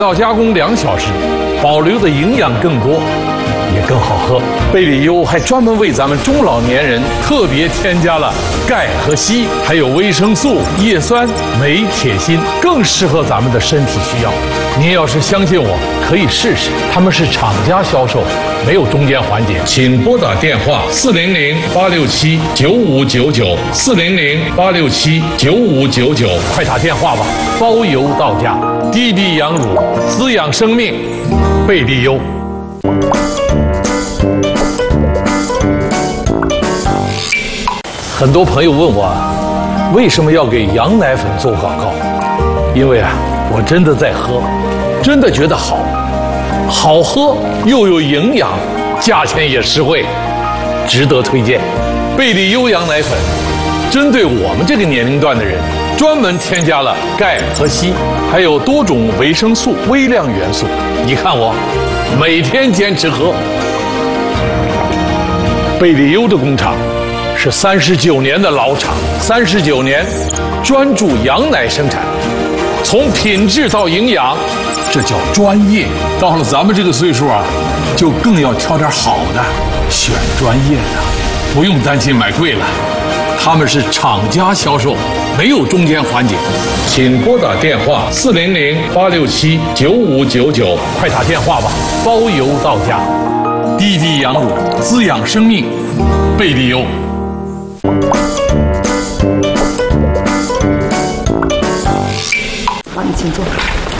到加工2小时，保留的营养更多，也更好喝。贝里优还专门为咱们中老年人特别添加了钙和硒，还有维生素、叶酸、镁、铁、锌，更适合咱们的身体需要。您要是相信我，可以试试。他们是厂家销售，没有中间环节。请拨打电话400-867-9599，400-867-9599，快打电话吧，包邮到家。滴滴羊乳，滋养生命，贝利优。很多朋友问我，为什么要给羊奶粉做广告？因为我真的在喝，真的觉得好喝又有营养，价钱也实惠，值得推荐。贝利优羊奶粉针对我们这个年龄段的人，专门添加了钙和硒，还有多种维生素、微量元素。你看我每天坚持喝。贝利优的工厂是39年的老厂，39年专注羊奶生产，从品质到营养，这叫专业。到了咱们这个岁数就更要挑点好的，选专业的，不用担心买贵了。他们是厂家销售，没有中间环节。请拨打电话400-867-9599，快打电话吧，包邮到家。滴滴羊乳，滋养生命，贝利优。 好，你请坐。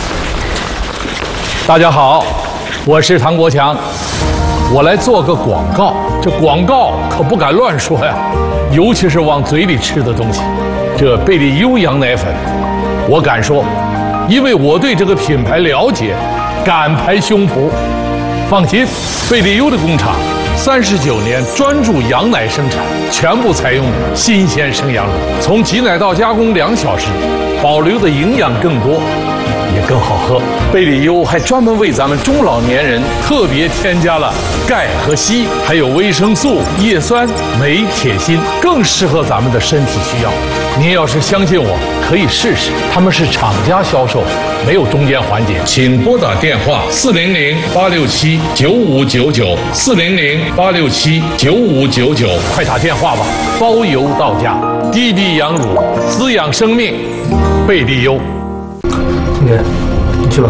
大家好，我是唐国强，我来做个广告。这广告可不敢乱说呀，尤其是往嘴里吃的东西。这贝利优羊奶粉，我敢说，因为我对这个品牌了解，敢拍胸脯。放心，贝利优的工厂39年专注羊奶生产，全部采用新鲜生羊乳，从挤奶到加工2小时，保留的营养更多，也更好喝。贝利优还专门为咱们中老年人特别添加了钙和硒，还有维生素、叶酸、镁、铁、锌，更适合咱们的身体需要。您要是相信我，可以试试。他们是厂家销售，没有中间环节。请拨打电话400-867-9599，400-867-9599，快打电话吧，包邮到家。滴滴羊乳，滋养生命，贝利优。 青年，你去吧。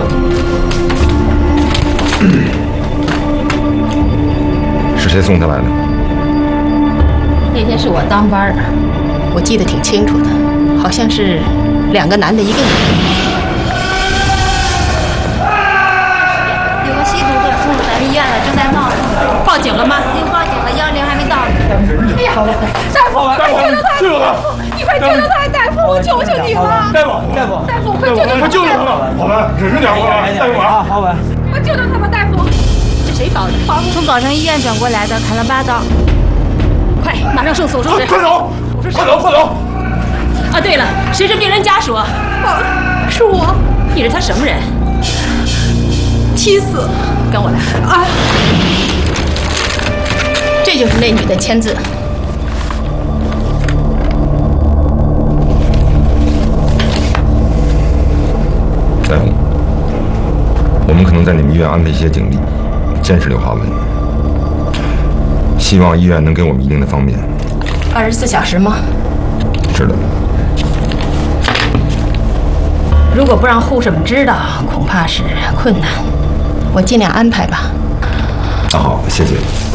是谁送他来的？ 那天是我当班，我记得挺清楚的，好像是2个男的，1个女的。 有个吸毒的送到咱们医院了，正在闹。 报警了吗？ 已经报警了，110还没到。 哎呀，大夫，快救救他！你快救救他，大夫，我求求你了！ 大夫， 快救救他！ 快救救他！好吧，忍着点，好吧，大夫啊，好吧， 快救救他吧，大夫！这谁搞的？ 从宝山医院转过来的，砍了8刀。 快，马上送手术室！ 快走！快走！ 啊，对了，谁是病人家属？是我。你是他什么人？妻子。跟我来。啊！这就是那女的签字。 大夫，我们可能在你们医院安排一些警力，监视刘华文，希望医院能给我们一定的方便。 24小时吗？ 是的。 如果不让护士们知道，恐怕是困难。我尽量安排吧。 那好，谢谢。